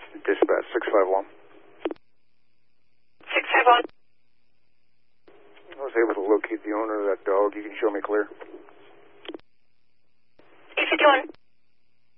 Dispatch 651. 651. I was able to locate the owner of that dog. You can show me clear.